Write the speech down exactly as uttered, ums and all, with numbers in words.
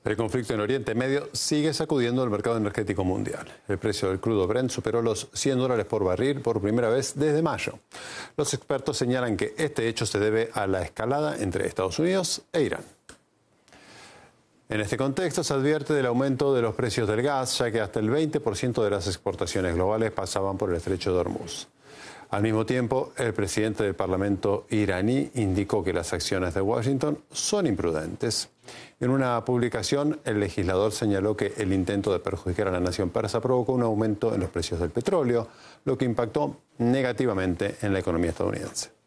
El conflicto en Oriente Medio sigue sacudiendo el mercado energético mundial. El precio del crudo Brent superó los cien dólares por barril por primera vez desde mayo. Los expertos señalan que este hecho se debe a la escalada entre Estados Unidos e Irán. En este contexto se advierte del aumento de los precios del gas, ya que hasta el veinte por ciento de las exportaciones globales pasaban por el estrecho de Hormuz. Al mismo tiempo, el presidente del Parlamento iraní indicó que las acciones de Washington son imprudentes. En una publicación, el legislador señaló que el intento de perjudicar a la nación persa provocó un aumento en los precios del petróleo, lo que impactó negativamente en la economía estadounidense.